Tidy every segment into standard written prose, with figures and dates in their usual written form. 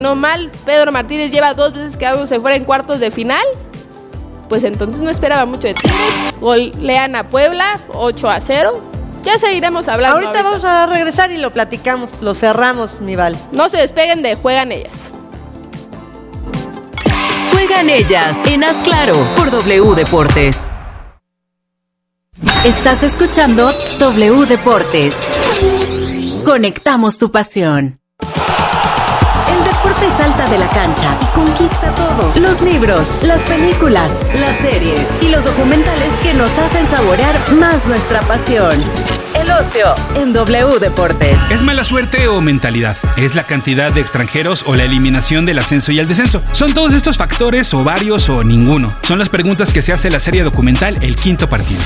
No mal, Pedro Martínez lleva 2 veces quedándose fuera en cuartos de final. Pues entonces no esperaba mucho de Tigres. Golean a Puebla 8-0. Ya seguiremos hablando. Ahorita vamos a regresar y lo platicamos, lo cerramos, mi Val. No se despeguen de Juegan Ellas. Juegan Ellas en Haz Claro por W Deportes. Estás escuchando W Deportes. Conectamos tu pasión. El deporte salta de la cancha y conquista todo. Los libros, las películas, las series y los documentales que nos hacen saborear más nuestra pasión. El ocio en W Deportes. ¿Es mala suerte o mentalidad? ¿Es la cantidad de extranjeros o la eliminación del ascenso y el descenso? ¿Son todos estos factores o varios o ninguno? Son las preguntas que se hace la serie documental El Quinto Partido.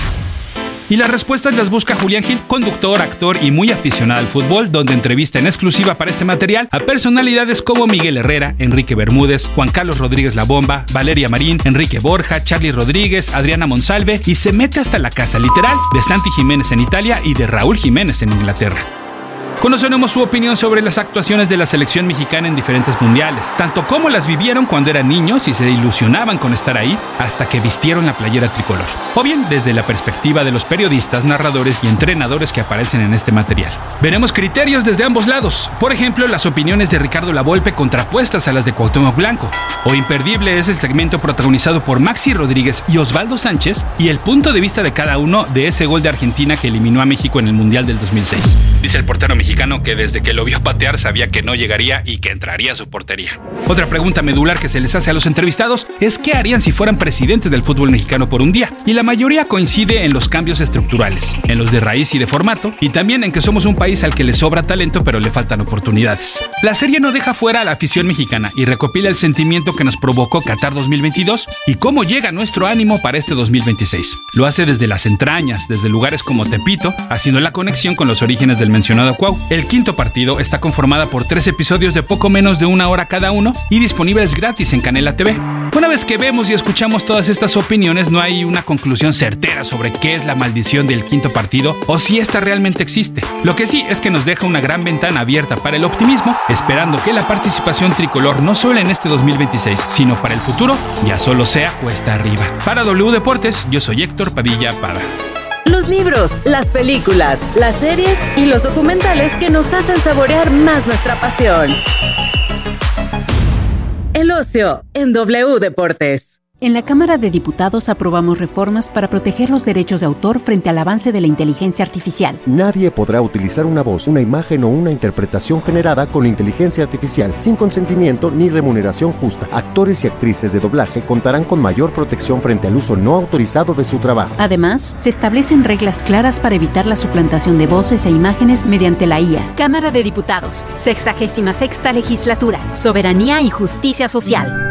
Y las respuestas las busca Julián Gil, conductor, actor y muy aficionado al fútbol, donde entrevista en exclusiva para este material a personalidades como Miguel Herrera, Enrique Bermúdez, Juan Carlos Rodríguez La Bomba, Valeria Marín, Enrique Borja, Charly Rodríguez, Adriana Monsalve, y se mete hasta la casa literal de Santi Jiménez en Italia y de Raúl Jiménez en Inglaterra. Conoceremos su opinión sobre las actuaciones de la selección mexicana en diferentes mundiales, tanto como las vivieron cuando eran niños y se ilusionaban con estar ahí hasta que vistieron la playera tricolor, o bien desde la perspectiva de los periodistas, narradores y entrenadores que aparecen en este material. Veremos criterios desde ambos lados, por ejemplo, las opiniones de Ricardo Lavolpe contrapuestas a las de Cuauhtémoc Blanco, o imperdible es el segmento protagonizado por Maxi Rodríguez y Osvaldo Sánchez y el punto de vista de cada uno de ese gol de Argentina que eliminó a México en el Mundial del 2006. Dice el portero mexicano que desde que lo vio patear sabía que no llegaría y que entraría a su portería. Otra pregunta medular que se les hace a los entrevistados es ¿qué harían si fueran presidentes del fútbol mexicano por un día? Y la mayoría coincide en los cambios estructurales, en los de raíz y de formato, y también en que somos un país al que le sobra talento pero le faltan oportunidades. La serie no deja fuera a la afición mexicana y recopila el sentimiento que nos provocó Qatar 2022 y cómo llega nuestro ánimo para este 2026. Lo hace desde las entrañas, desde lugares como Tepito, haciendo la conexión con los orígenes del mencionado Cuau. El Quinto Partido está conformada por 3 episodios de poco menos de 1 hora cada uno y disponibles gratis en Canela TV. Una vez que vemos y escuchamos todas estas opiniones, no hay una conclusión certera sobre qué es la maldición del Quinto Partido o si esta realmente existe. Lo que sí es que nos deja una gran ventana abierta para el optimismo, esperando que la participación tricolor no solo en este 2026, sino para el futuro, ya solo sea cuesta arriba. Para W Deportes, yo soy Héctor Padilla Pada. Los libros, las películas, las series y los documentales que nos hacen saborear más nuestra pasión. El ocio en W Deportes. En la Cámara de Diputados aprobamos reformas para proteger los derechos de autor frente al avance de la inteligencia artificial. Nadie podrá utilizar una voz, una imagen o una interpretación generada con inteligencia artificial sin consentimiento ni remuneración justa. Actores y actrices de doblaje contarán con mayor protección frente al uso no autorizado de su trabajo. Además, se establecen reglas claras para evitar la suplantación de voces e imágenes mediante la IA. Cámara de Diputados, 66ª Legislatura, Soberanía y Justicia Social.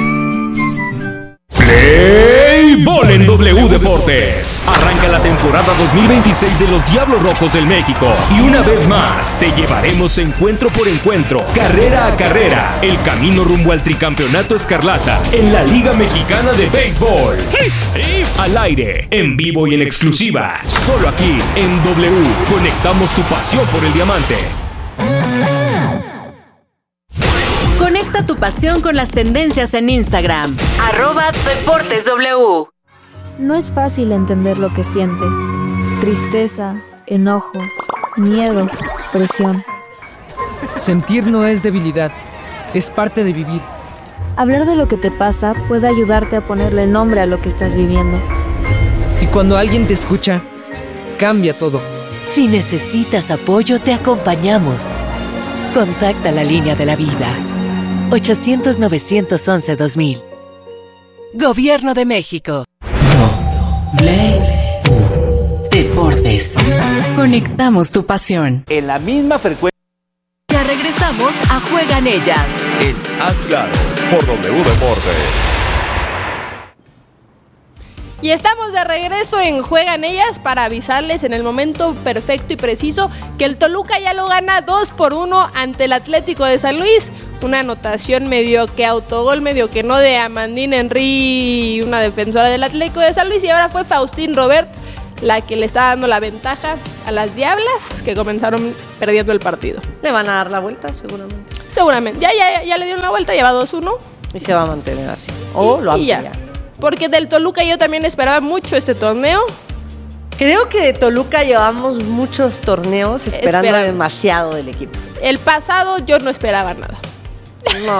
Play Ball en W Deportes. Arranca la temporada 2026 de los Diablos Rojos del México y una vez más te llevaremos encuentro por encuentro, carrera a carrera, el camino rumbo al tricampeonato escarlata en la Liga Mexicana de Béisbol. Al aire, en vivo y en exclusiva, solo aquí en W. Conectamos tu pasión por el diamante. Conecta tu pasión con las tendencias en Instagram. @DeportesW. No es fácil entender lo que sientes. Tristeza, enojo, miedo, presión. Sentir no es debilidad, es parte de vivir. Hablar de lo que te pasa puede ayudarte a ponerle nombre a lo que estás viviendo. Y cuando alguien te escucha, cambia todo. Si necesitas apoyo, te acompañamos. Contacta la línea de la vida. 800-911-2000. Gobierno de México. W Deportes. Conectamos tu pasión. En la misma frecuencia. Ya regresamos a Juegan Ellas. En Haz Claro, por W Deportes. Y estamos de regreso en Juegan Ellas para avisarles en el momento perfecto y preciso que el Toluca ya lo gana 2-1 ante el Atlético de San Luis. Una anotación medio que autogol, medio que no, de Amandine Henry, una defensora del Atlético de San Luis. Y ahora fue Faustín Robert la que le está dando la ventaja a las Diablas, que comenzaron perdiendo el partido. Le van a dar la vuelta seguramente. Seguramente. Ya le dieron la vuelta, ya va 2-1. Y se va a mantener así. O lo amplía. Porque del Toluca yo también esperaba mucho este torneo. Creo que de Toluca llevamos muchos torneos esperando demasiado del equipo. El pasado yo no esperaba nada. No.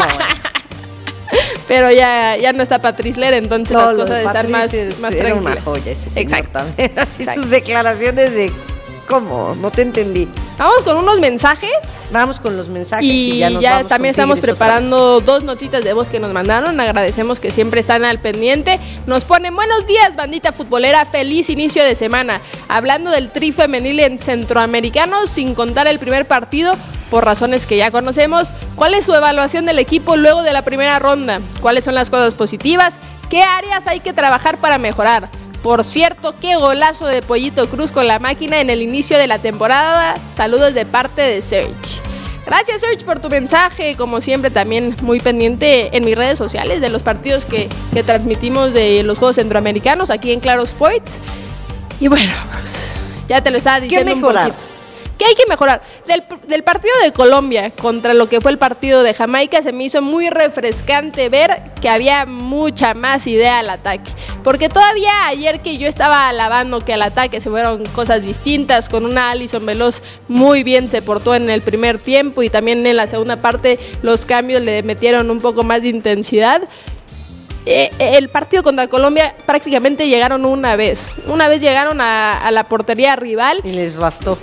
Pero ya no está Patrice Ler, entonces las cosas están más tranquilas. Era una joya ese señor. Exacto. También. Así sus declaraciones de... ¿Cómo? No te entendí. Vamos con unos mensajes. Vamos con los mensajes y ya nos ya vamos también estamos preparando 2 notitas de voz que nos mandaron. Agradecemos que siempre están al pendiente. Nos ponen: buenos días, bandita futbolera, feliz inicio de semana. Hablando del tri femenil en Centroamericanos, sin contar el primer partido, por razones que ya conocemos, ¿cuál es su evaluación del equipo luego de la primera ronda? ¿Cuáles son las cosas positivas? ¿Qué áreas hay que trabajar para mejorar? Por cierto, qué golazo de Pollito Cruz con la máquina en el inicio de la temporada. Saludos de parte de Serge. Gracias, Serge, por tu mensaje. Como siempre, también muy pendiente en mis redes sociales de los partidos que transmitimos de los Juegos Centroamericanos aquí en Claro Sports. Y bueno, pues, ya te lo estaba diciendo. ¿Qué mejorar? ¿Qué hay que mejorar? Del partido de Colombia contra lo que fue el partido de Jamaica, se me hizo muy refrescante ver que había mucha más idea al ataque. Porque todavía ayer que yo estaba alabando que al ataque se fueron cosas distintas, con una Alison Veloz muy bien se portó en el primer tiempo y también en la segunda parte los cambios le metieron un poco más de intensidad. El partido contra Colombia prácticamente llegaron una vez llegaron a la portería rival y les bastó.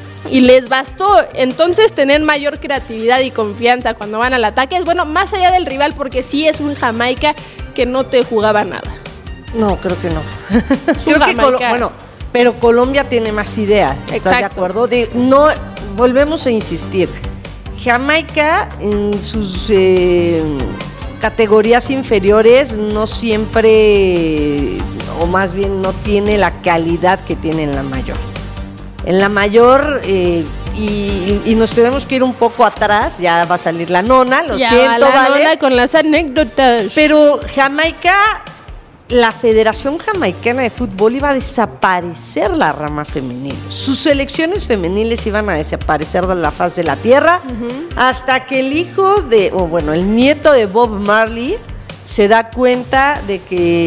Entonces tener mayor creatividad y confianza cuando van al ataque es bueno, más allá del rival, porque sí es un Jamaica que no te jugaba nada. No, creo que no. Creo que pero Colombia tiene más idea. ¿Estás de acuerdo? No, volvemos a insistir. Jamaica en sus categorías inferiores no siempre, o más bien no tiene la calidad que tiene en la mayor. En la mayor, y nos tenemos que ir un poco atrás, ya va a salir la nona, lo siento, ¿vale? Nona con las anécdotas. Pero Jamaica, la Federación Jamaicana de Fútbol iba a desaparecer la rama femenil. Sus selecciones femeniles iban a desaparecer de la faz de la tierra, hasta que el nieto de Bob Marley se da cuenta de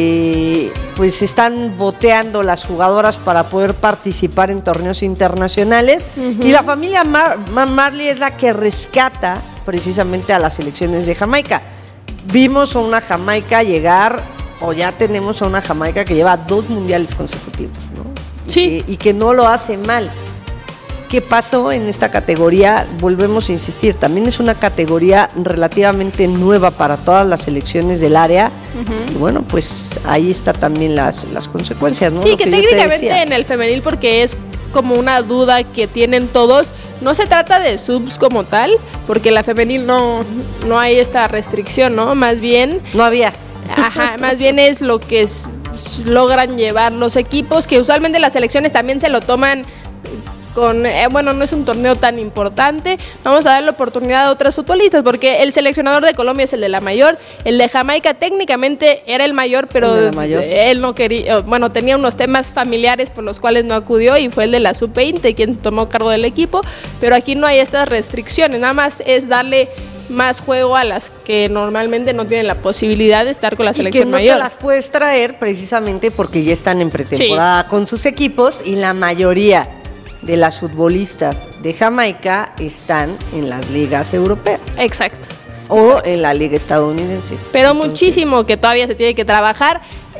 que pues están boteando las jugadoras para poder participar en torneos internacionales, y la familia Marley es la que rescata precisamente a las selecciones de Jamaica. Vimos a una Jamaica llegar, o ya tenemos a una Jamaica que lleva 2 mundiales consecutivos, ¿no? Sí. Y que no lo hace mal. ¿Qué pasó en esta categoría? Volvemos a insistir, también es una categoría relativamente nueva para todas las selecciones del área. Y bueno, pues ahí está también las consecuencias, ¿no? Sí, que técnicamente en el femenil, porque es como una duda que tienen todos, no se trata de subs como tal, porque la femenil no hay esta restricción, ¿no? Más bien... No había. Ajá, más bien es lo que logran llevar los equipos, que usualmente las selecciones también se lo toman con, no es un torneo tan importante, vamos a dar la oportunidad a otras futbolistas, porque el seleccionador de Colombia es el de la mayor, el de Jamaica técnicamente era el mayor, pero él no quería, tenía unos temas familiares por los cuales no acudió, y fue el de la sub-20 quien tomó cargo del equipo, pero aquí no hay estas restricciones, nada más es darle más juego a las que normalmente no tienen la posibilidad de estar con la selección mayor. Y que no te las puedes traer precisamente porque ya están en pretemporada con sus equipos, y la mayoría de las futbolistas de Jamaica están en las ligas europeas. Exacto. O en la liga estadounidense. Pero muchísimo que todavía se tiene que trabajar.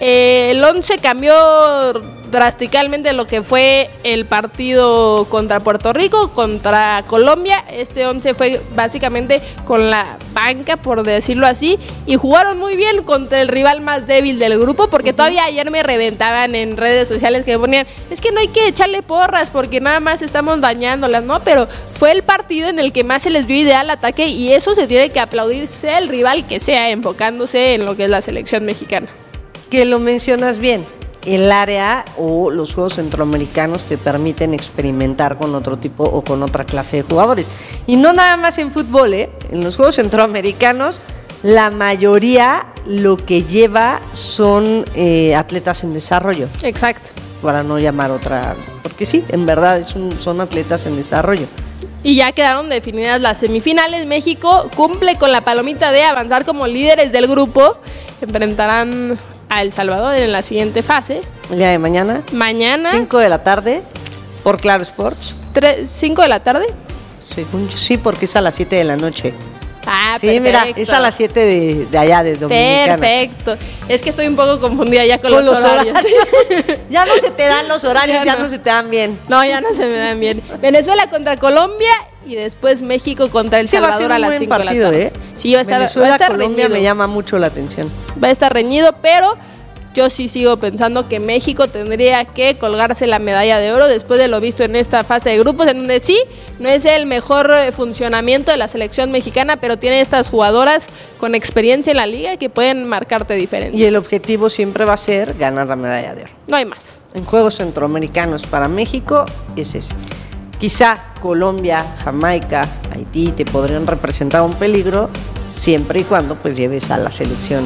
El 11 cambió drásticamente lo que fue el partido contra Puerto Rico, contra Colombia. Este 11 fue básicamente con la banca, por decirlo así, y jugaron muy bien contra el rival más débil del grupo, porque todavía ayer me reventaban en redes sociales que ponían, es que no hay que echarle porras porque nada más estamos dañándolas, ¿no? Pero fue el partido en el que más se les vio idea al ataque, y eso se tiene que aplaudir, sea el rival que sea, enfocándose en lo que es la selección mexicana. Que lo mencionas bien, el área o los Juegos Centroamericanos te permiten experimentar con otro tipo o con otra clase de jugadores. Y no nada más en fútbol, en los Juegos Centroamericanos la mayoría lo que lleva son atletas en desarrollo. Exacto. Para no llamar otra, porque sí, en verdad son atletas en desarrollo. Y ya quedaron definidas las semifinales. México cumple con la palomita de avanzar como líderes del grupo. Enfrentarán a El Salvador en la siguiente fase. El día de mañana. Mañana. 5 de la tarde por Claro Sports. 5 de la tarde. Según yo, sí, porque es a las 7 de la noche. Ah, sí, perfecto. mira, es a las 7 de allá, de Dominicana. Perfecto. Es que estoy un poco confundida ya con los horarios. Ya no se te dan los horarios, ya no se te dan bien. No, ya no se me dan bien. Venezuela contra Colombia y después México contra El Salvador a las 5 de la tarde. Sí, va a estar, Venezuela, Colombia reñido. me llama mucho la atención. Va a estar reñido, pero yo sí sigo pensando que México tendría que colgarse la medalla de oro después de lo visto en esta fase de grupos, en donde sí, no es el mejor funcionamiento de la selección mexicana, pero tiene estas jugadoras con experiencia en la liga que pueden marcarte diferencia. Y el objetivo siempre va a ser ganar la medalla de oro. No hay más. En Juegos Centroamericanos para México es ese. Quizá Colombia, Jamaica, Haití te podrían representar un peligro siempre y cuando pues lleves a la selección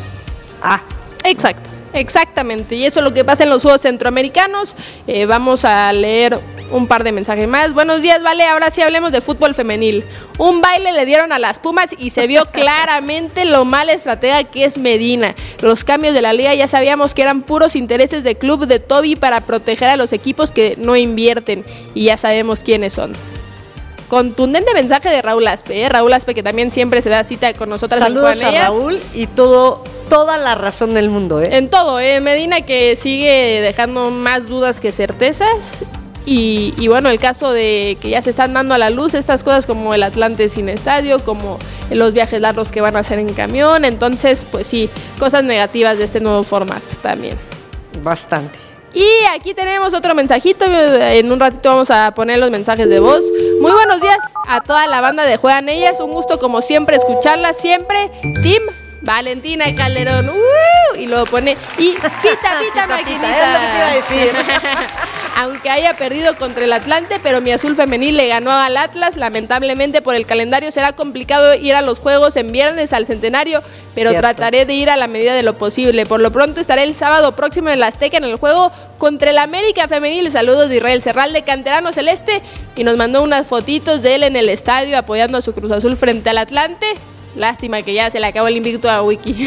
A. Exacto. Exactamente, y eso es lo que pasa en los Juegos Centroamericanos. Vamos a leer un par de mensajes más. Buenos días, Vale, ahora sí hablemos de fútbol femenil. Un baile le dieron a las Pumas y se vio claramente lo mal estratega que es Medina. Los cambios de la liga ya sabíamos que eran puros intereses de club de Toby para proteger a los equipos que no invierten, y ya sabemos quiénes son. Contundente mensaje de Raúl Aspe, Raúl Aspe, que también siempre se da cita con nosotras. Saludos a Raúl y toda la razón del mundo, En todo, Medina, que sigue dejando más dudas que certezas. Y bueno, el caso de que ya se están dando a la luz estas cosas como el Atlante sin estadio, como los viajes largos que van a hacer en camión. Entonces, pues sí, cosas negativas de este nuevo formato también. Bastante. Y aquí tenemos otro mensajito. En un ratito vamos a poner los mensajes de voz. Muy buenos días a toda la banda de Juegan Ellas. Un gusto como siempre escucharla. Siempre Team Valentina Calderón. Y lo pone. Y pita maquinita. Es lo que te iba a decir. Aunque haya perdido contra el Atlante, pero mi azul femenil le ganó al Atlas. Lamentablemente por el calendario será complicado ir a los juegos en viernes al Centenario, pero trataré de ir a la medida de lo posible. Por lo pronto estaré el sábado próximo en la Azteca en el juego contra el América femenil. Saludos de Israel Serral de Canterano Celeste, y nos mandó unas fotitos de él en el estadio apoyando a su Cruz Azul frente al Atlante. Lástima que ya se le acabó el invicto a Wiki.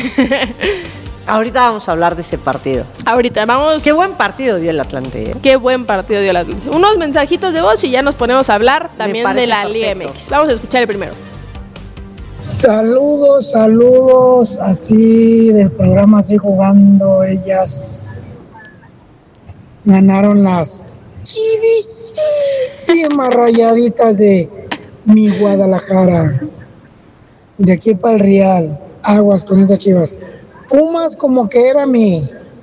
Ahorita vamos a hablar de ese partido. Ahorita vamos. Qué buen partido dio el Atlante. Qué buen partido dio el Atlante. Unos mensajitos de voz y ya nos ponemos a hablar también de la Liga MX. Vamos a escuchar el primero. Saludos, así del programa Así Jugando Ellas. Ganaron las chivísimas rayaditas de mi Guadalajara. De aquí para el Real. Aguas con esas Chivas. Pumas como que era mi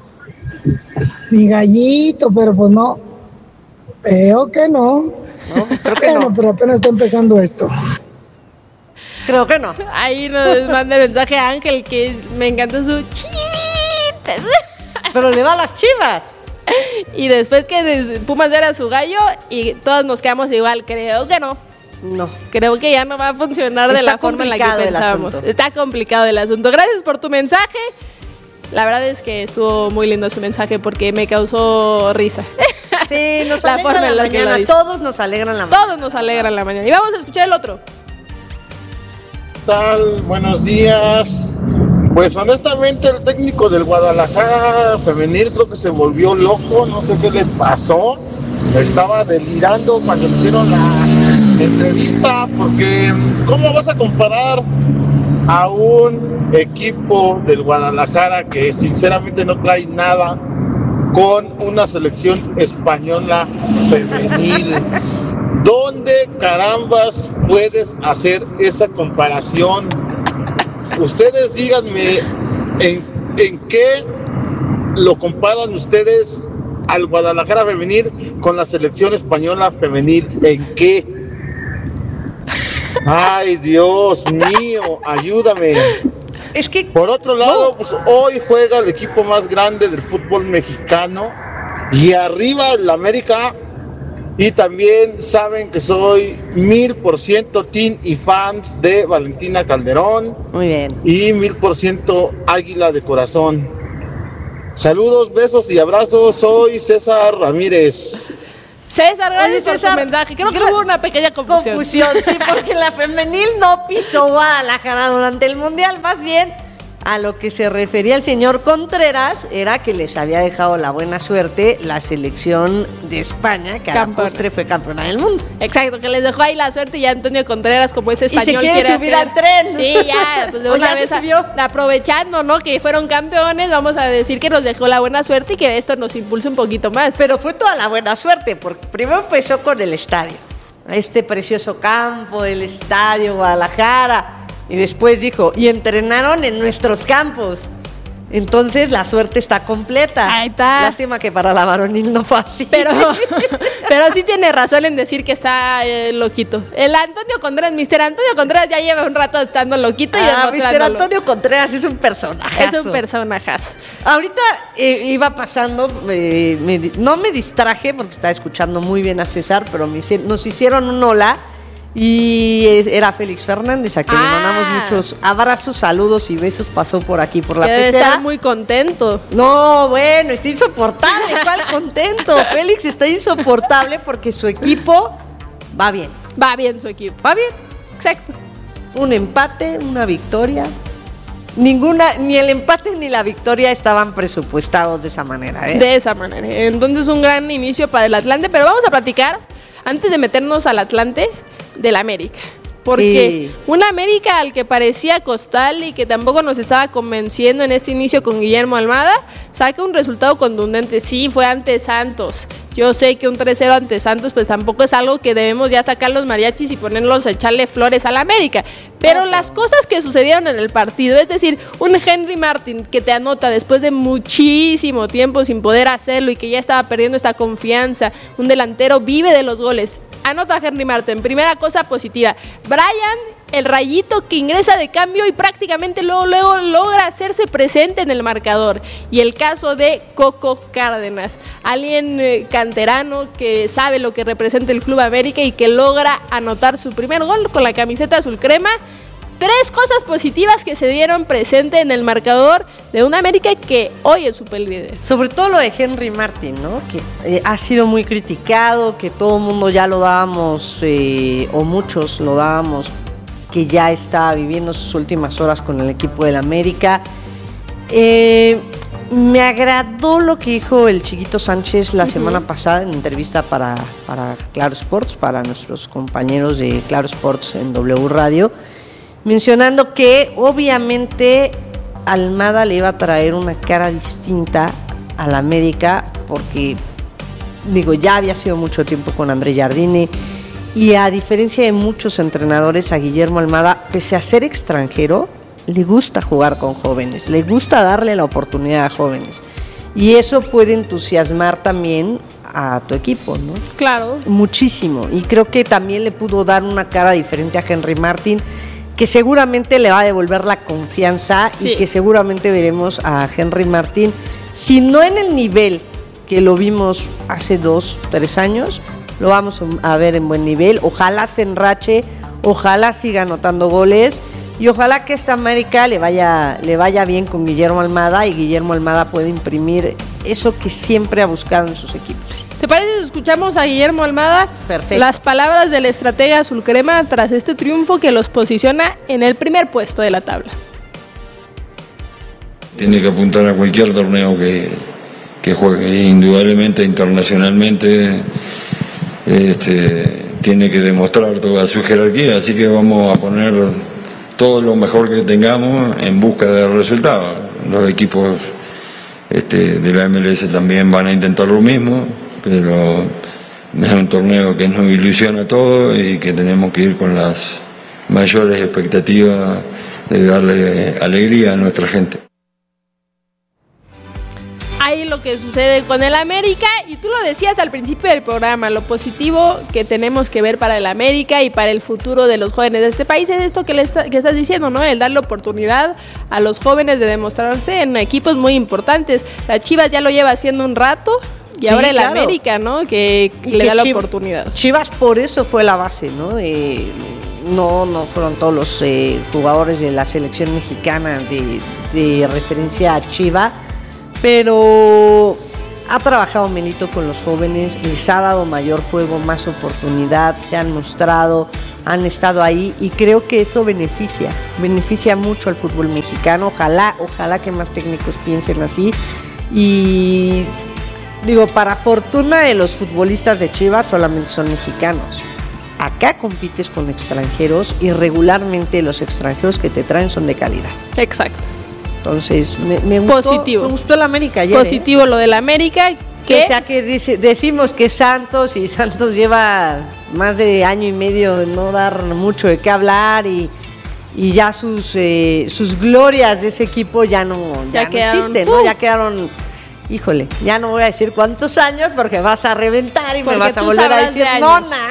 gallito, pero pues no. Creo que no. Pero apenas está empezando esto. Creo que no. Ahí nos manda el mensaje a Ángel, que me encantó su chivitas. Pero le va a las Chivas. Y después que Pumas era su gallo y todos nos quedamos igual. Creo que no. No. Creo que ya no va a funcionar de la forma en la que pensábamos. Está complicado el asunto. Gracias por tu mensaje. La verdad es que estuvo muy lindo ese mensaje porque me causó risa. Sí, nos alegra la mañana. Todos nos alegran la mañana. Todos nos alegran la mañana. Y vamos a escuchar el otro. ¿Qué tal? Buenos días. Pues honestamente el técnico del Guadalajara femenil creo que se volvió loco. No sé qué le pasó. Estaba delirando cuando le hicieron la entrevista, porque ¿cómo vas a comparar a un equipo del Guadalajara que sinceramente no trae nada con una selección española femenil? ¿Dónde carambas puedes hacer esa comparación? Ustedes díganme en qué lo comparan ustedes al Guadalajara femenil con la selección española femenil. ¿En qué? Ay, Dios mío, ayúdame. Es que por otro lado, pues hoy juega el equipo más grande del fútbol mexicano y arriba el América. Y también saben que soy 1000% team y fans de Valentina Calderón. Muy bien. Y 1000% águila de corazón. Saludos, besos y abrazos. Soy César Ramírez. César, gracias por tu mensaje. Creo que hubo una pequeña confusión. Sí, porque la femenil no pisó Guadalajara durante el Mundial, más bien a lo que se refería el señor Contreras era que les había dejado la buena suerte la selección de España, que a la postre fue campeona del mundo. Exacto, que les dejó ahí la suerte y ya Antonio Contreras, como es español, y se quiere subir al tren. Sí, ya, pues de una vez aprovechando, ¿no? Que fueron campeones, vamos a decir que nos dejó la buena suerte y que esto nos impulse un poquito más. Pero fue toda la buena suerte, porque primero empezó con el estadio, este precioso campo del estadio Guadalajara. Y después dijo, y entrenaron en nuestros campos. Entonces la suerte está completa. Ahí está. Lástima que para la varonil no fue así. Pero sí tiene razón en decir que está loquito. El Antonio Contreras, Mr. Antonio Contreras ya lleva un rato estando loquito. Mr. Antonio Contreras es un personajazo. Es un personajazo. Ahorita iba pasando, no me distraje porque estaba escuchando muy bien a César, pero nos hicieron un hola. Y era Félix Fernández, a quien le mandamos muchos abrazos, saludos y besos. Pasó por aquí, por la pecera. Debe estar muy contento. No, bueno, está insoportable. ¿Cuál contento? Félix está insoportable porque su equipo va bien. Va bien su equipo. Va bien. Exacto. Un empate, una victoria. Ni el empate ni la victoria estaban presupuestados de esa manera, ¿eh? De esa manera. Entonces un gran inicio para el Atlante, pero vamos a platicar, antes de meternos al Atlante, del América. Porque un América al que parecía costal y que tampoco nos estaba convenciendo en este inicio con Guillermo Almada, saca un resultado contundente. Sí, fue ante Santos. Yo sé que un 3-0 ante Santos pues tampoco es algo que debemos ya sacar los mariachis y ponerlos a echarle flores al América. Pero las cosas que sucedieron en el partido, es decir, un Henry Martin que te anota después de muchísimo tiempo sin poder hacerlo y que ya estaba perdiendo esta confianza, un delantero vive de los goles. Anota Henry Martin, primera cosa positiva. Brian, el rayito que ingresa de cambio y prácticamente luego logra hacerse presente en el marcador. Y el caso de Coco Cárdenas, alguien canterano que sabe lo que representa el Club América y que logra anotar su primer gol con la camiseta azul crema. Tres cosas positivas que se dieron presente en el marcador de un América que hoy es superlíder. Sobre todo lo de Henry Martin, ¿no? Que ha sido muy criticado, que todo el mundo ya lo dábamos, o muchos lo dábamos, que ya está viviendo sus últimas horas con el equipo del América. Me agradó lo que dijo el Chiquito Sánchez la semana pasada en entrevista para Claro Sports, para nuestros compañeros de Claro Sports en W Radio, mencionando que obviamente Almada le iba a traer una cara distinta a la América, porque ya había sido mucho tiempo con André Jardine, y a diferencia de muchos entrenadores, a Guillermo Almada, pese a ser extranjero, le gusta jugar con jóvenes, le gusta darle la oportunidad a jóvenes, y eso puede entusiasmar también a tu equipo, ¿no? Claro. Muchísimo, y creo que también le pudo dar una cara diferente a Henry Martin, que seguramente le va a devolver la confianza, y que seguramente veremos a Henry Martin, si no en el nivel que lo vimos hace 2-3 años, lo vamos a ver en buen nivel. Ojalá se enrache, ojalá siga anotando goles y ojalá que esta América le vaya bien con Guillermo Almada y Guillermo Almada pueda imprimir eso que siempre ha buscado en sus equipos. ¿Te parece si escuchamos a Guillermo Almada? Perfecto. Las palabras del estratega azul crema tras este triunfo que los posiciona en el primer puesto de la tabla. Tiene que apuntar a cualquier torneo que juegue, indudablemente internacionalmente, tiene que demostrar toda su jerarquía, así que vamos a poner todo lo mejor que tengamos en busca de resultados. Los equipos de la MLS también van a intentar lo mismo, pero es un torneo que nos ilusiona a todos y que tenemos que ir con las mayores expectativas de darle alegría a nuestra gente. Ahí lo que sucede con el América, y tú lo decías al principio del programa, lo positivo que tenemos que ver para el América y para el futuro de los jóvenes de este país es esto que estás diciendo, ¿no? El darle oportunidad a los jóvenes de demostrarse en equipos muy importantes. La Chivas ya lo lleva haciendo un rato y ahora el América, ¿no? Que le da la oportunidad. Chivas por eso fue la base, ¿no? No fueron todos los jugadores de la selección mexicana de referencia a Chivas, pero Ha trabajado Melito con los jóvenes, les ha dado mayor juego, más oportunidad, se han mostrado, han estado ahí y creo que eso beneficia mucho al fútbol mexicano. Ojalá que más técnicos piensen así. Y digo, para fortuna de los futbolistas de Chivas, solamente son mexicanos. Acá compites con extranjeros y regularmente los extranjeros que te traen son de calidad. Exacto. Entonces, me gustó el América ayer. Positivo lo del América. O sea que decimos que Santos lleva más de año y medio de no dar mucho de qué hablar y ya sus glorias de ese equipo ya no existen, ¿no? Ya quedaron, híjole, ya no voy a decir cuántos años porque vas a reventar y me vas a volver a decir nona.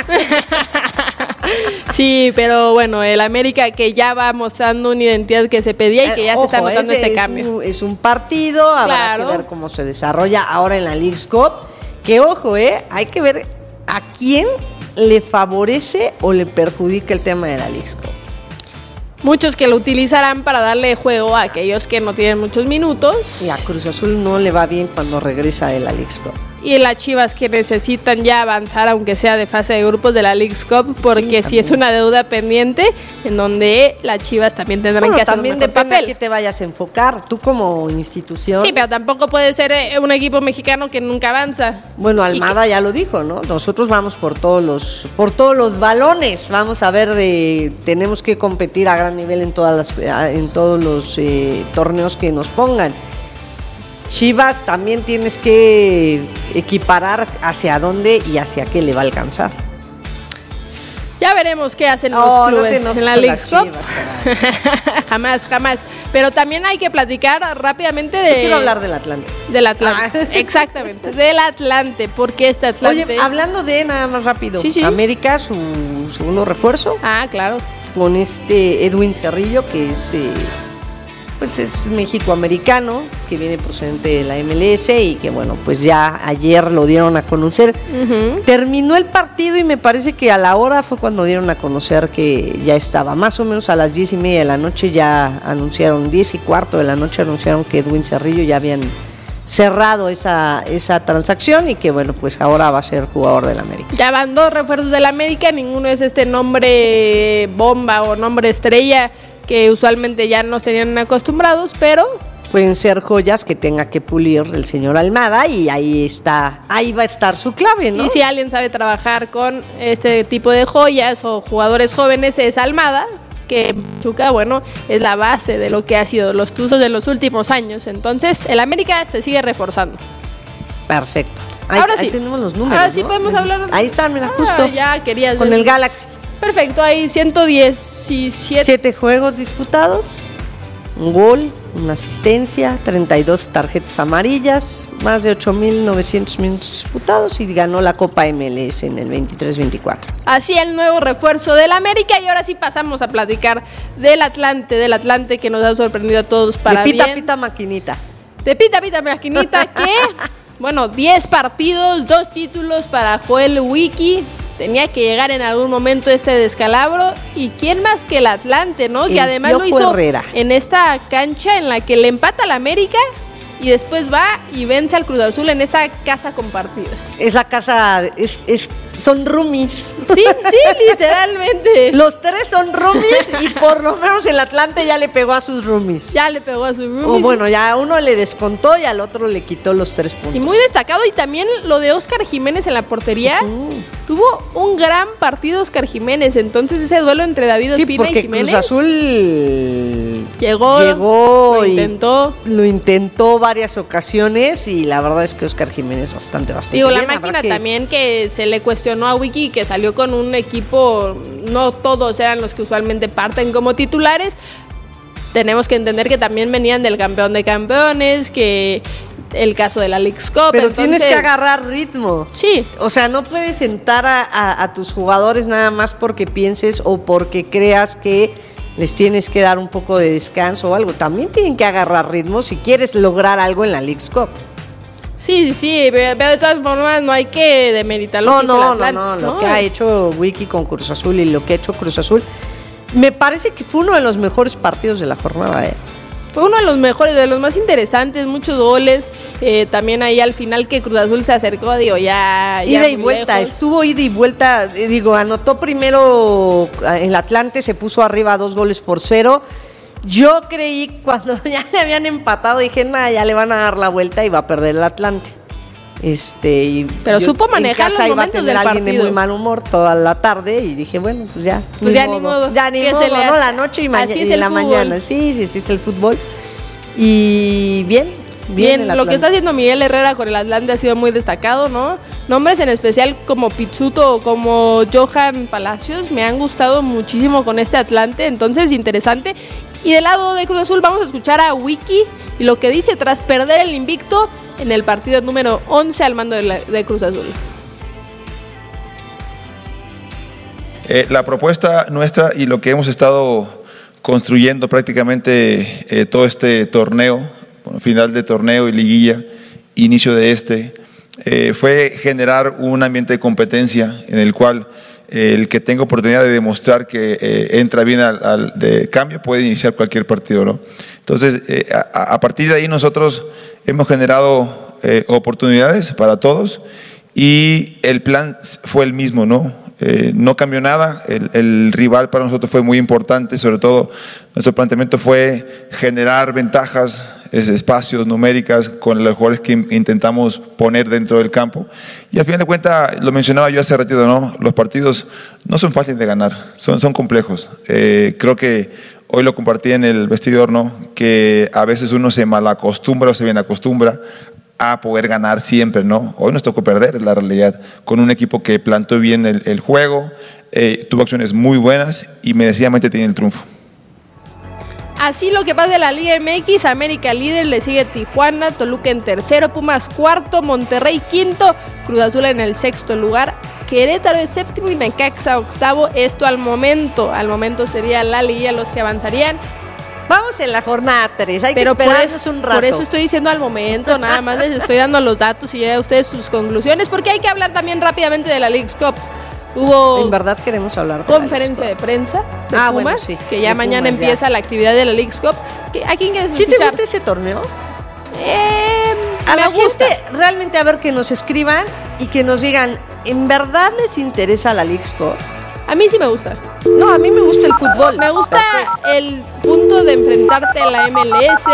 Sí, pero bueno, el América que ya va mostrando una identidad que se pedía y que ya se está notando este cambio. Es un partido, habrá que ver cómo se desarrolla ahora en la Leagues Cup. Que ojo, hay que ver a quién le favorece o le perjudica el tema de la Leagues Cup. Muchos que lo utilizarán para darle juego a aquellos que no tienen muchos minutos. Y a Cruz Azul no le va bien cuando regresa de la Leagues Cup. Y las Chivas que necesitan ya avanzar, aunque sea de fase de grupos de la Leagues Cup, porque sí es una deuda pendiente en donde las Chivas también tendrán que hacer un mejor papel. También depende a qué te vayas a enfocar, tú como institución. Sí, pero tampoco puede ser un equipo mexicano que nunca avanza. Bueno, Almada ya lo dijo, ¿no? Nosotros vamos por todos los balones, vamos a ver, tenemos que competir a gran nivel en todos los torneos que nos pongan. Chivas también tienes que equiparar hacia dónde y hacia qué le va a alcanzar. Ya veremos qué hacen los clubes en la Leagues Cup. Jamás. Pero también hay que platicar rápidamente de... Yo quiero hablar del Atlante. Del Atlante, exactamente. Del Atlante, porque este Atlante... Oye, hablando de nada más rápido. Sí. América, su segundo refuerzo. Claro. Con Edwin Cerrillo, que es mexicoamericano, que viene procedente de la MLS y que bueno, pues ya ayer lo dieron a conocer. Terminó el partido y me parece que a la hora fue cuando dieron a conocer que ya estaba, más o menos a las 10:30 de la noche ya anunciaron, 10:15 de la noche anunciaron que Edwin Cerrillo ya habían cerrado esa transacción y que bueno, pues ahora va a ser jugador del América. Ya van 2 refuerzos del América, ninguno es este nombre bomba o nombre estrella que usualmente ya nos tenían acostumbrados, pero pueden ser joyas que tenga que pulir el señor Almada y ahí va a estar su clave, ¿no? Y si alguien sabe trabajar con este tipo de joyas o jugadores jóvenes es Almada, que Pachuca, bueno, es la base de lo que ha sido los Tuzos de los últimos años. Entonces, el América se sigue reforzando. Perfecto. Ahora sí tenemos los números. Ahora sí, ¿no? Podemos hablar. Ahí están, mira, justo. Ya querías con el Galaxy. Perfecto, hay 117. 7 juegos disputados, un gol, una asistencia, 32 tarjetas amarillas, más de 8,900 minutos disputados y ganó la Copa MLS en el 23-24. Así el nuevo refuerzo del América y ahora sí pasamos a platicar del Atlante que nos ha sorprendido a todos para bien. De pita maquinita. De pita maquinita que, bueno, 10 partidos, 2 títulos para Joel Wiki. Tenía que llegar en algún momento este descalabro y quién más que el Atlante, ¿no? Que además lo hizo en esta cancha en la que le empata al América y después va y vence al Cruz Azul en esta casa compartida. Es la casa, son roomies. Sí, literalmente. Los 3 son roomies y por lo menos el Atlante ya le pegó a sus roomies. O bueno, ya a uno le descontó y al otro le quitó los 3 puntos. Y muy destacado y también lo de Óscar Jiménez en la portería. Tuvo un gran partido Óscar Jiménez, entonces ese duelo entre David Ospina y Jiménez. Cruz Azul llegó lo intentó varias ocasiones y la verdad es que Óscar Jiménez bastante Digo, bien. La máquina también que se le cuestionó a Wiki, que salió con un equipo, no todos eran los que usualmente parten como titulares. Tenemos que entender que también venían del campeón de campeones, que el caso de la Leagues Cup. Pero entonces, tienes que agarrar ritmo. Sí. O sea, no puedes sentar a tus jugadores nada más porque pienses o porque creas que les tienes que dar un poco de descanso o algo. También tienen que agarrar ritmo si quieres lograr algo en la Leagues Cup. Sí, pero de todas formas no hay que demeritar lo que hizo el Atlante. Lo que ha hecho Wiki con Cruz Azul y lo que ha hecho Cruz Azul, me parece que fue uno de los mejores partidos de la jornada, Fue uno de los mejores, de los más interesantes, muchos goles También ahí al final que Cruz Azul se acercó, digo, ya ida y muy vuelta, lejos. estuvo ida y vuelta, anotó primero el Atlante, se puso arriba 2-0. Yo creí cuando ya le habían empatado, dije, ya le van a dar la vuelta y va a perder el Atlante. Pero supo manejar los momentos iba a tener del alguien partido. de muy mal humor toda la tarde y dije, bueno, pues ya. Pues ya ni modo. Ya ni ¿Qué modo, se le hace? ¿no? La noche y la mañana. Sí, es el fútbol. Y bien. Lo que está haciendo Miguel Herrera con el Atlante ha sido muy destacado, ¿no? Nombres en especial como Pizzuto o como Johan Palacios me han gustado muchísimo con este Atlante, entonces interesante. Y del lado de Cruz Azul vamos a escuchar a Wiki y lo que dice tras perder el invicto en el partido número 11 al mando de Cruz Azul. La propuesta nuestra y lo que hemos estado construyendo prácticamente todo este torneo, final de torneo y liguilla, inicio de fue generar un ambiente de competencia en el cual el que tenga oportunidad de demostrar que entra bien al de cambio puede iniciar cualquier partido, ¿no? Entonces, a partir de ahí nosotros hemos generado oportunidades para todos y el plan fue el mismo, ¿no? No cambió nada, el rival para nosotros fue muy importante, sobre todo nuestro planteamiento fue generar ventajas, espacios numéricas con los jugadores que intentamos poner dentro del campo y al final de cuentas, lo mencionaba yo hace ratito, ¿no? Los partidos no son fáciles de ganar, son complejos. Creo que hoy lo compartí en el vestidor, ¿no? Que a veces uno se malacostumbra o se bien acostumbra a poder ganar siempre, ¿no? Hoy nos tocó perder, la realidad, con un equipo que plantó bien el juego, tuvo acciones muy buenas y merecidamente tiene el triunfo. Así lo que pasa en la Liga MX, América líder, le sigue Tijuana, Toluca en tercero, Pumas cuarto, Monterrey quinto, Cruz Azul en el sexto lugar, Querétaro es séptimo y Necaxa octavo. Esto al momento sería la liguilla los que avanzarían. Vamos en la jornada 3, hay que esperarnos un rato. Por eso estoy diciendo al momento, nada más les estoy dando los datos y ya ustedes sus conclusiones, porque hay que hablar también rápidamente de la Leagues Cup. Hubo en verdad queremos hablar de conferencia de prensa de Pumas, bueno, sí, que ya mañana Pumas, empieza la actividad de la Leagues Cup. ¿A quién quieres escuchar? ¿Sí te gusta ese torneo? A la gente realmente a ver que nos escriban y que nos digan, ¿en verdad les interesa la Leagues Cup? A mí sí me gusta. No, a mí me gusta el fútbol. Me gusta el punto de enfrentarte a la MLS,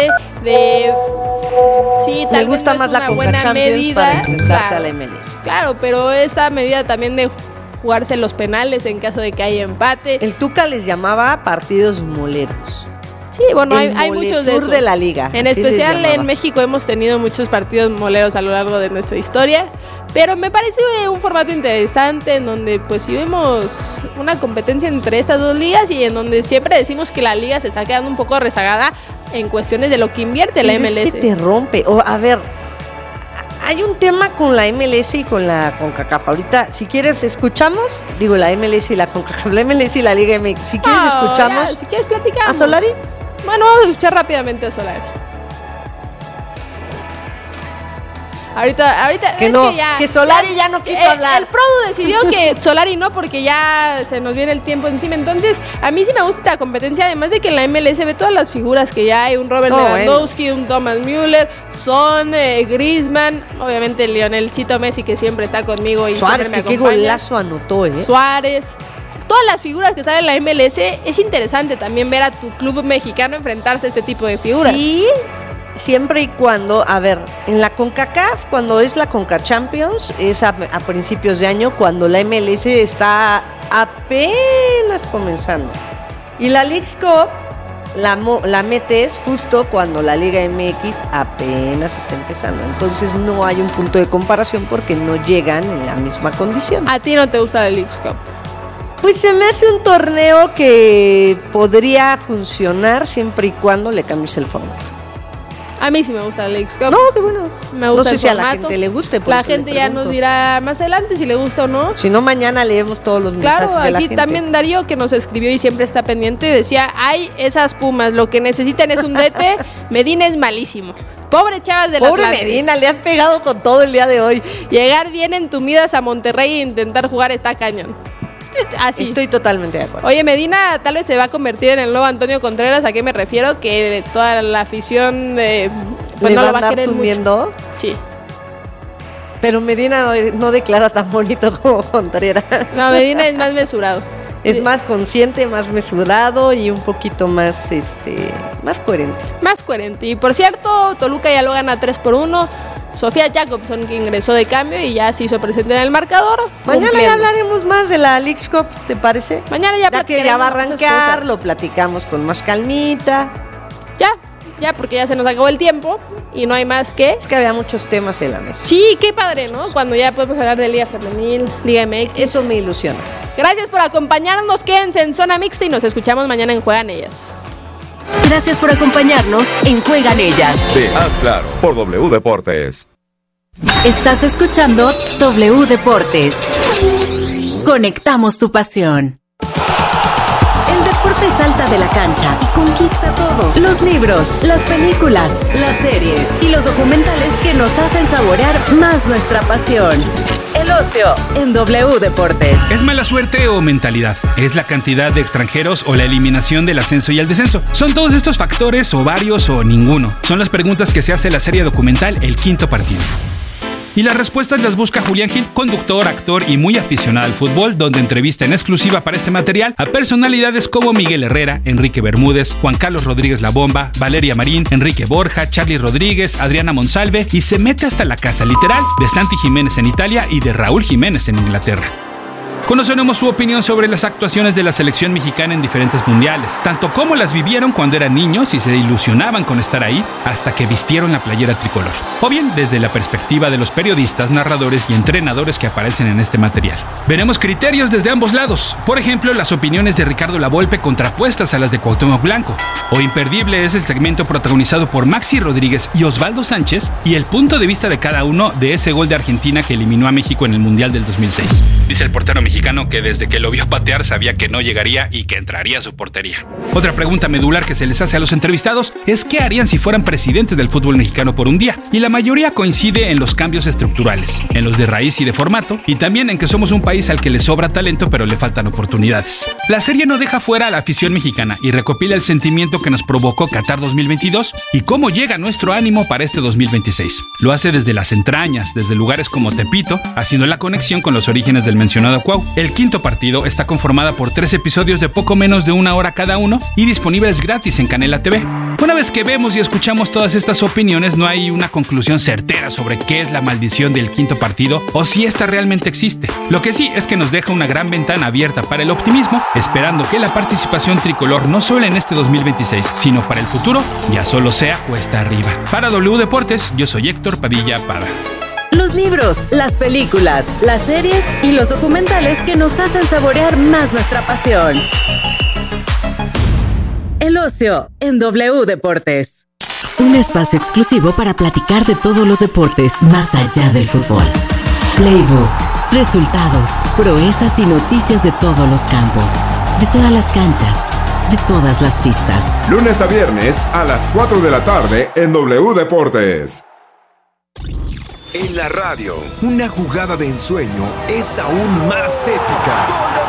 sí, tal me gusta vez más es la una buena Champions medida para enfrentarte a la MLS. Claro, pero esta medida también de jugarse los penales en caso de que haya empate. El Tuca les llamaba partidos moleros. Sí, bueno, hay muchos de esos. De la liga. En especial en México hemos tenido muchos partidos moleros a lo largo de nuestra historia, pero me parece un formato interesante en donde pues sí vemos una competencia entre estas dos ligas y en donde siempre decimos que la liga se está quedando un poco rezagada en cuestiones de lo que invierte la MLS. Es que te rompe. A ver, hay un tema con la MLS y con la CONCACAF. Ahorita, si quieres, escuchamos. Digo, la MLS y la CONCACAF, la MLS y la Liga MX. Si quieres, escuchamos. Ya, si quieres, platicamos. ¿A Solari? Bueno, vamos a escuchar rápidamente a Solari. Ahorita que es no, que Solari ya no quiso hablar. El Produ decidió que Solari no, porque ya se nos viene el tiempo encima. Entonces, a mí sí me gusta esta competencia, además de que en la MLS ve todas las figuras que ya hay, un Robert Lewandowski, un Thomas Müller, Son, Griezmann, obviamente Lionelcito Messi, que siempre está conmigo y Suárez, siempre me que acompaña. qué golazo anotó, Suárez. Todas las figuras que están en la MLS, es interesante también ver a tu club mexicano enfrentarse a este tipo de figuras. Y siempre y cuando, a ver, en la CONCACAF, cuando es la CONCA Champions, es a principios de año, cuando la MLS está apenas comenzando. Y la Leagues Cup la metes justo cuando la Liga MX apenas está empezando. Entonces no hay un punto de comparación porque no llegan en la misma condición. ¿A ti no te gusta la Leagues Cup? Pues se me hace un torneo que podría funcionar siempre y cuando le cambies el formato. A mí sí me gusta la Leagues Cup. No, qué bueno. Me gusta no sé el si formato. A la gente le guste. La gente ya nos dirá más adelante si le gusta o no. Si no, mañana leemos todos los mensajes de la gente. Claro, aquí también Darío, que nos escribió y siempre está pendiente, decía, hay esas Pumas, lo que necesitan es un DT, Medina es malísimo. Pobre Chavas del Pobre Atlante. Medina, le han pegado con todo el día de hoy. Llegar bien entumidas a Monterrey e intentar jugar está cañón. Sí, Sí. Estoy totalmente de acuerdo. Oye, Medina tal vez se va a convertir en el nuevo Antonio Contreras. ¿A qué me refiero? Que toda la afición pues no lo va a querer mucho. Sí. Pero Medina no declara tan bonito como Contreras. No, Medina es más mesurado. Es más consciente, más mesurado y un poquito más, más coherente. Más coherente. Y por cierto, Toluca ya lo gana 3-1. Sofía Jacobson, que ingresó de cambio y ya se hizo presente en el marcador. Mañana ya hablaremos más de la Leagues Cup, ¿te parece? Mañana ya que ya va a arrancar, lo platicamos con más calmita. Ya, porque ya se nos acabó el tiempo y no hay más que... Es que había muchos temas en la mesa. Sí, qué padre, ¿no? Cuando ya podemos hablar de Liga Femenil, Liga MX. Eso me ilusiona. Gracias por acompañarnos, quédense en Zona Mixta y nos escuchamos mañana en Juegan Ellas. Gracias por acompañarnos en Juegan Ellas. De Haz Claro, por W Deportes. Estás escuchando W Deportes. Conectamos tu pasión. El deporte salta de la cancha y conquista todo. Los libros, las películas, las series y los documentales que nos hacen saborear más nuestra pasión. El ocio en W Deportes. ¿Es mala suerte o mentalidad? ¿Es la cantidad de extranjeros o la eliminación del ascenso y el descenso? ¿Son todos estos factores o varios o ninguno? Son las preguntas que se hace la serie documental El Quinto Partido. Y las respuestas las busca Julián Gil, conductor, actor y muy aficionado al fútbol, donde entrevista en exclusiva para este material a personalidades como Miguel Herrera, Enrique Bermúdez, Juan Carlos Rodríguez La Bomba, Valeria Marín, Enrique Borja, Charly Rodríguez, Adriana Monsalve y se mete hasta la casa literal de Santi Jiménez en Italia y de Raúl Jiménez en Inglaterra. Conoceremos su opinión sobre las actuaciones de la selección mexicana en diferentes mundiales, tanto como las vivieron cuando eran niños y se ilusionaban con estar ahí hasta que vistieron la playera tricolor, o bien desde la perspectiva de los periodistas, narradores y entrenadores que aparecen en este material. Veremos criterios desde ambos lados, por ejemplo, las opiniones de Ricardo Lavolpe contrapuestas a las de Cuauhtémoc Blanco, o imperdible es el segmento protagonizado por Maxi Rodríguez y Osvaldo Sánchez y el punto de vista de cada uno de ese gol de Argentina que eliminó a México en el Mundial del 2006. Dice el portero mexicano que desde que lo vio patear sabía que no llegaría y que entraría a su portería. Otra pregunta medular que se les hace a los entrevistados es qué harían si fueran presidentes del fútbol mexicano por un día, y la mayoría coincide en los cambios estructurales, en los de raíz y de formato, y también en que somos un país al que le sobra talento pero le faltan oportunidades. La serie no deja fuera a la afición mexicana y recopila el sentimiento que nos provocó Qatar 2022 y cómo llega nuestro ánimo para este 2026. Lo hace desde las entrañas, desde lugares como Tepito, haciendo la conexión con los orígenes del mencionado Cuau. El Quinto Partido está conformada por 3 episodios de poco menos de 1 hora cada uno y disponibles gratis en Canela TV. Una vez que vemos y escuchamos todas estas opiniones, no hay una conclusión certera sobre qué es la maldición del Quinto Partido o si esta realmente existe. Lo que sí es que nos deja una gran ventana abierta para el optimismo, esperando que la participación tricolor no solo en este 2026, sino para el futuro, ya solo sea cuesta arriba. Para W Deportes, yo soy Héctor Padilla Pada. Los libros, las películas, las series y los documentales que nos hacen saborear más nuestra pasión. El ocio en W Deportes. Un espacio exclusivo para platicar de todos los deportes más allá del fútbol. Playbook, resultados, proezas y noticias de todos los campos, de todas las canchas, de todas las pistas. Lunes a viernes a las 4 de la tarde en W Deportes. En la radio, una jugada de ensueño es aún más épica.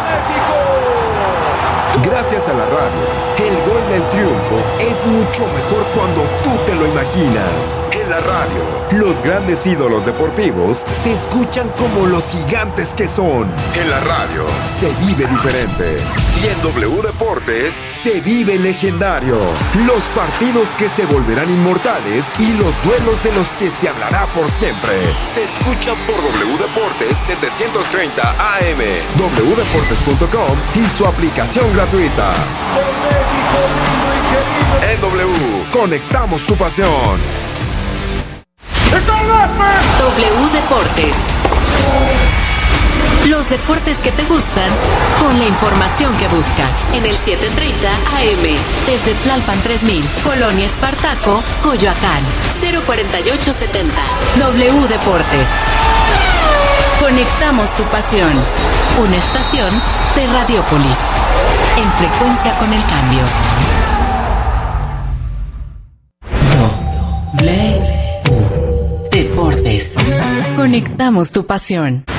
Gracias a la radio, el gol del triunfo es mucho mejor cuando tú te lo imaginas. En la radio, los grandes ídolos deportivos se escuchan como los gigantes que son. En la radio, se vive diferente. Y en W Deportes, se vive legendario. Los partidos que se volverán inmortales y los duelos de los que se hablará por siempre. Se escucha por W Deportes 730 AM, wdeportes.com y su aplicación gratuita. En W, conectamos tu pasión. W Deportes. Los deportes que te gustan con la información que buscas. En el 730 AM, desde Tlalpan 3000, Colonia Espartaco, Coyoacán, 04870. W Deportes. Conectamos tu pasión. Una estación de Radiópolis. En frecuencia con el cambio. W Deportes. Conectamos tu pasión.